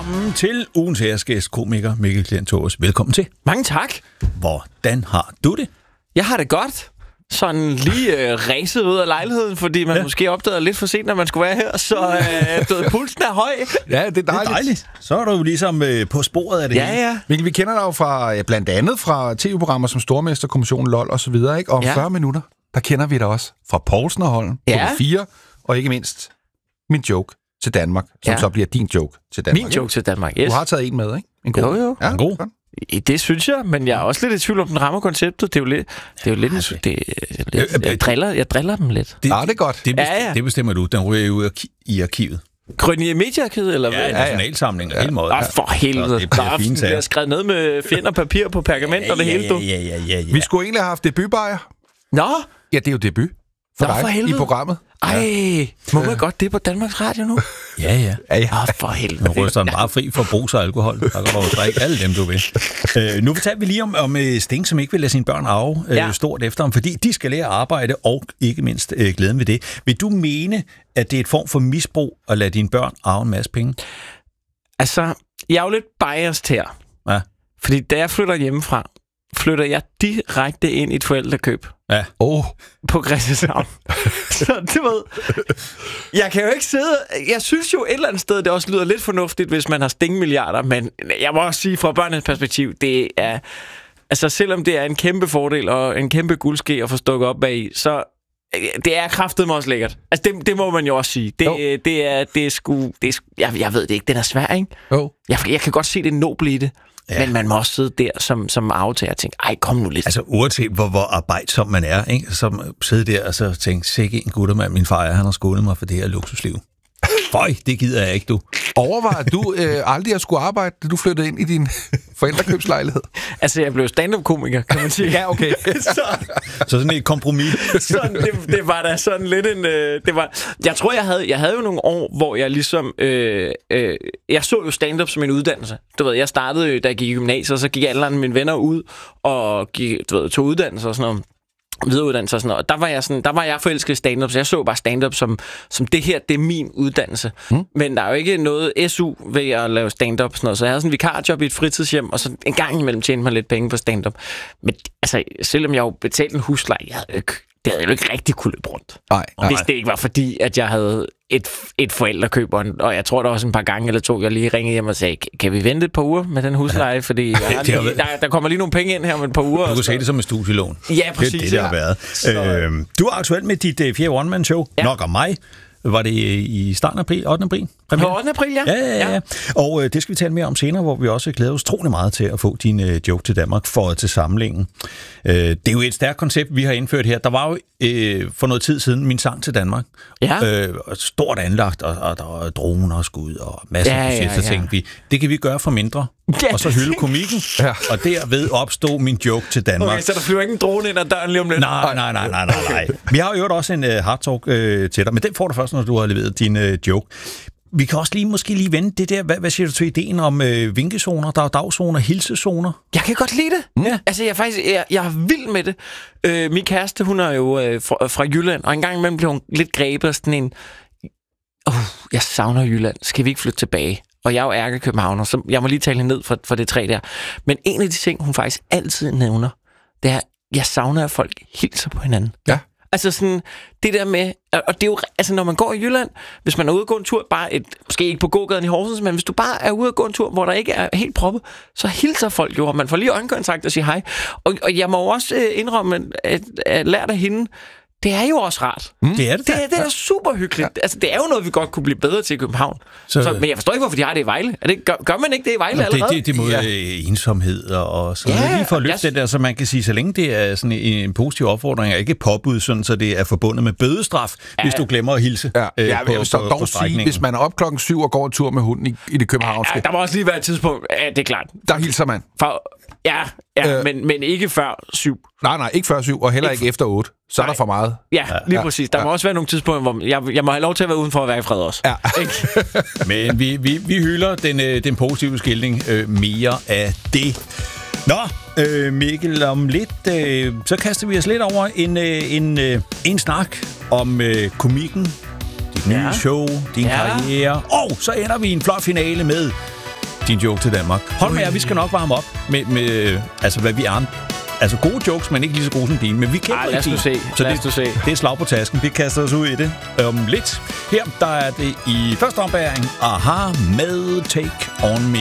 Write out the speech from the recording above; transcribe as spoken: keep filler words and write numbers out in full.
velkommen til ugens æresgæst, komiker Mikkel Klentorius. Velkommen til. Mange tak. Hvordan har du det? Jeg har det godt. Sådan lige øh, ræset ud af lejligheden, fordi man ja. måske opdagede lidt for sent, når man skulle være her, så øh, pulsen er høj. Ja, det er dejligt. Det er dejligt. Så er du jo ligesom øh, på sporet af det ja, hele. Ja, Mikkel, vi kender dig jo fra, ja, blandt andet fra tv-programmer som Stormesterkommissionen, LOL og så videre, ikke? Og om ja. fyrre minutter, der kender vi dig også fra Poulsen og Holm, ja. P fire, og ikke mindst min joke til Danmark, som ja. så bliver din joke til Danmark. Min joke ikke? til Danmark, yes. Du har taget en med, ikke? En god. Jo, jo. Ja, en god. Det synes jeg, men jeg er også lidt i tvivl om, den rammer konceptet. Det er jo lidt... Det er jo lidt, en, det, lidt jeg, driller, jeg driller dem lidt. Det, ja, det er godt. Det, bestemmer, ja, ja. det bestemmer du. Den ryger ud i arkivet. Krønige Mediearkivet, eller hvad? Ja, nationalsamling og ja. hele måde. Ah, for helvede. Det bliver fint, jeg har skrevet ned med fjend og papir på pergament ja, og det ja, hele, du. Ja, ja, ja, ja. Vi skulle egentlig have haft debutbajer. Nå? Ja, det er jo debut for Nå, dig for helvede. i programmet. Ej, ja. må man godt det på Danmarks Radio nu? Ja, ja. ja, ja. Oh, for helvede. Nu ryster den bare fri for brug og alkohol. Der kan du drikke alle dem, du vil. Øh, nu fortalte vi lige om, om Sting, som ikke vil lade sine børn arve øh, ja. stort efter ham, fordi de skal lære at arbejde, og ikke mindst øh, glæden ved det. Vil du mene, at det er et form for misbrug at lade dine børn arve en masse penge? Altså, jeg er jo lidt biased her. Ja. Fordi da jeg flytter hjemmefra, flytter jeg direkte ind i et forældrekøb. Ja. Oh. På Christianshavn. Så du ved, jeg kan jo ikke sidde... Jeg synes jo et eller andet sted, det også lyder lidt fornuftigt, hvis man har stingmilliarder, men jeg må også sige, fra børnenes perspektiv, det er... Altså, selvom det er en kæmpe fordel og en kæmpe guldske at få stukket op bagi, så det er kraftedeme også lækkert. Altså, det, det må man jo også sige. Det, det, det er, det er sgu... Det er sgu jeg, jeg ved det ikke, den er svær, ikke? Oh. Jeg, jeg kan godt se det noble i det. Ja. Men man må også sidde der som, som aftager og tænke, ej, kom nu lidt. Altså uanset hvor, hvor arbejdsom man er, ikke? Så sidde der og så tænke, sikke en guttermand, min far er, han har skålet mig for det her luksusliv. Føj, det gider jeg ikke, du. Overvejer du øh, aldrig at skulle arbejde, da du flyttede ind i din forældrekøbslejlighed? Altså, jeg blev stand-up-komiker, kan man sige. Ja, okay. så, så sådan et kompromis. sådan, det, det var da sådan lidt en... Øh, det var, jeg tror, jeg havde, jeg havde jo nogle år, hvor jeg ligesom... Øh, øh, jeg så jo stand-up som en uddannelse. Du ved, jeg startede, da jeg gik i gymnasiet, og så gik alle mine venner ud og gik, du ved, tog uddannelse og sådan noget. Videreuddannelse og sådan noget. Og der var jeg sådan, der var jeg forelsket i stand-up, så jeg så bare stand-up som, som det her, det er min uddannelse. Mm. Men der er jo ikke noget S U ved at lave stand-up sådan noget. Så jeg havde sådan en vikarjob i et fritidshjem, og så en gang imellem tjente mig lidt penge på stand-up. Men altså, selvom jeg jo betalte en husleje, jeg havde ikke, det havde jeg jo ikke rigtig kunne løbe rundt. Nej, nej. Hvis det ikke var fordi, at jeg havde et, et forældrekøb, og jeg tror der også en par gange eller to, jeg lige ringede hjem og sagde, kan vi vente et par uger med den husleje? Fordi jeg har lige, der, der kommer lige nogle penge ind her om et par uger. Du kunne se det som en studielån. Ja, præcis. Det er det, det har været. Så... Øh, du er aktuel med dit uh, fjerde one-man-show, ja. Nok om mig. Var det i starten af april, ottende april? På ottende april, ja. Ja, ja, ja. ja. Og øh, det skal vi tale mere om senere, hvor vi også glæder os utrolig meget til at få din øh, joke til Danmark for til samlingen. Øh, det er jo et stærkt koncept, vi har indført her. Der var jo øh, for noget tid siden min sang til Danmark. Ja. Øh, stort anlagt, og, og der var droner og skud og masser af ja, budget, så ja, ja. tænkte vi, det kan vi gøre for mindre. Ja, og så hylde komikken, ja. Og derved opstod min joke til Danmark. Okay, så der flyver ikke en drone ind ad døren lige om lidt? Nej, nej, nej, nej, nej, nej. Vi har jo også en uh, hard talk uh, til dig, men den får du først, når du har leveret din uh, joke. Vi kan også lige måske lige vende det der. Hvad, hvad siger du til ideen om øh, vinkezoner? Der er dagzoner, hilsezoner. Jeg kan godt lide det. Ja. Altså, jeg er faktisk jeg, jeg er vild med det. Øh, min kæreste, hun er jo øh, fra, fra Jylland, og en gang imellem bliver hun lidt grebet af sådan en... Uh, jeg savner Jylland. Skal vi ikke flytte tilbage? Og jeg er jo ærkekøbenhavner, så jeg må lige tale hende ned for, for det træ der. Men en af de ting, hun faktisk altid nævner, det er, jeg savner, at folk hilser på hinanden. Ja. Altså sådan, det der med, og det er jo, altså når man går i Jylland, hvis man er ude og gå en tur, bare et, måske ikke på gågaden i Horsens, men hvis du bare er ude og gå en tur, hvor der ikke er helt proppet, så hilser folk jo, og man får lige øjenkontakt og siger hej. Og, og jeg må også indrømme, at, at lære af hende, det er jo også rart. Mm. Det er det. Det, det er super hyggeligt. Ja. Altså, det er jo noget, vi godt kunne blive bedre til i København. Så, så, men jeg forstår ikke, hvorfor de har det i Vejle. Er det, gør, gør man ikke det i Vejle Nå, allerede? Det, det, det må ja. ensomhed og sådan noget. Ja, lige for at løfte jeg... det der, så man kan sige, så længe det er sådan en positiv opfordring, og ikke påbud, sådan, så det er forbundet med bødestraf, ja. hvis du glemmer at hilse ja. øh, ja, på, jeg vil så på, dog på sige, hvis man er op klokken syv og går en tur med hunden i, i det københavnske. Ja, der må også lige være et tidspunkt. Ja, det er klart. Der hilser man. For, ja, ja øh, men, men ikke før syv. Nej, nej, ikke før syv, og heller ikke, ikke efter otte. Så er der for meget. Ja, lige ja. præcis. Der ja. må også være nogle tidspunkter, hvor jeg, jeg må have lov til at være uden for at være i fred også. Ja. Men vi, vi, vi hylder den, den positive skildring øh, mere af det. Nå, øh, Mikkel, om lidt, øh, så kaster vi os lidt over en, øh, en, øh, en snak om øh, komikken, dit nye ja. show, din ja. karriere. Og så ender vi i en flot finale med din joke til Danmark. Hold med jer, vi skal nok varme op med, med altså, hvad vi er. Altså gode jokes, men ikke lige så gode som dine. Men vi kender ikke dine. Se. Så det, se. det er slag på tasken. Vi kaster os ud i det om lidt. Her der er det i første ombæring. Aha med Take On Me.